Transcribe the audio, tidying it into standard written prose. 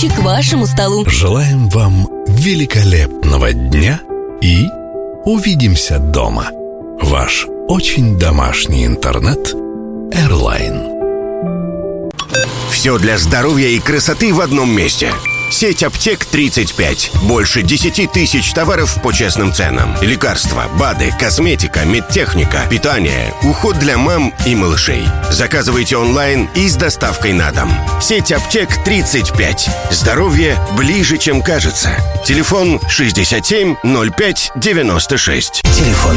помощи к вашему столу. Желаем вам великолепного дня и увидимся дома. Ваш очень домашний интернет Airline. Все для здоровья и красоты в одном месте. Сеть аптек 35. Больше 10 тысяч товаров по честным ценам. Лекарства, БАДы, косметика, медтехника, питание, уход для мам и малышей. Заказывайте онлайн и с доставкой на дом. Сеть аптек 35. Здоровье ближе, чем кажется. Телефон 67 05 96. Телефон